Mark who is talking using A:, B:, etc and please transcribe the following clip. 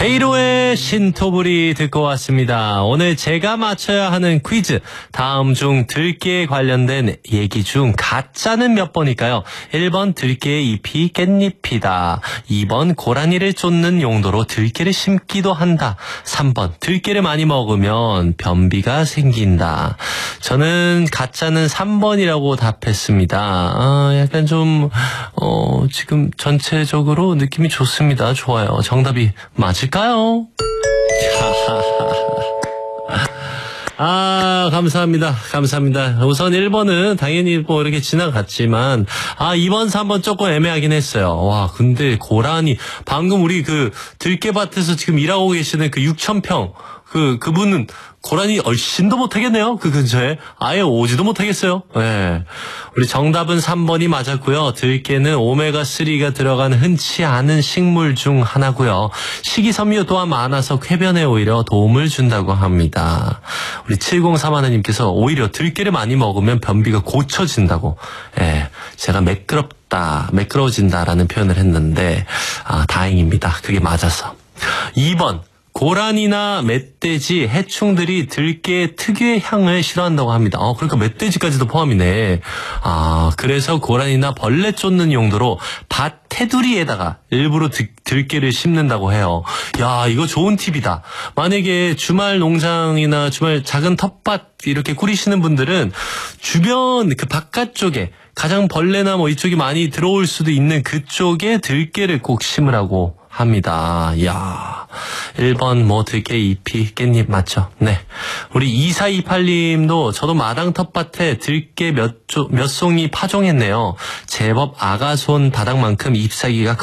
A: 헤이로의 신토부리 듣고 왔습니다. 오늘 제가 맞춰야 하는 퀴즈. 다음 중 들깨에 관련된 얘기 중 가짜는 몇 번일까요? 1번 들깨의 잎이 깻잎이다. 2번 고라니를 쫓는 용도로 들깨를 심기도 한다. 3번 들깨를 많이 먹으면 변비가 생긴다. 저는 가짜는 3번이라고 답했습니다. 약간 좀 지금 전체적으로 느낌이 좋습니다. 좋아요. 정답이 맞을까요? 감사합니다. 감사합니다. 우선 1번은 당연히 뭐 이렇게 지나갔지만, 2번, 3번 조금 애매하긴 했어요. 와, 근데 고라니, 방금 우리 그 들깨밭에서 지금 일하고 계시는 그 6,000평, 그분은 고라니 얼씬도 못하겠네요. 그 근처에. 아예 오지도 못하겠어요. 네. 우리 정답은 3번이 맞았고요. 들깨는 오메가3가 들어간 흔치 않은 식물 중 하나고요. 식이섬유 또한 많아서 쾌변에 오히려 도움을 준다고 합니다. 우리 7031님께서 오히려 들깨를 많이 먹으면 변비가 고쳐진다고. 제가 매끄러워진다라는 표현을 했는데, 다행입니다. 그게 맞아서. 2번. 고라니나 멧돼지, 해충들이 들깨의 특유의 향을 싫어한다고 합니다. 그러니까 멧돼지까지도 포함이네. 그래서 고라니나 벌레 쫓는 용도로 밭 테두리에다가 일부러 들깨를 심는다고 해요. 야, 이거 좋은 팁이다. 만약에 주말 농장이나 주말 작은 텃밭 이렇게 꾸리시는 분들은 주변 그 바깥쪽에 가장 벌레나 뭐 이쪽이 많이 들어올 수도 있는 그쪽에 들깨를 꼭 심으라고 합니다. 이야, 1번 들깨 잎이 깻잎 맞죠? 네. 우리 2428님도 저도 마당 텃밭에 들깨 몇 송이 파종했네요. 제법 아가손 바닥만큼 잎사귀가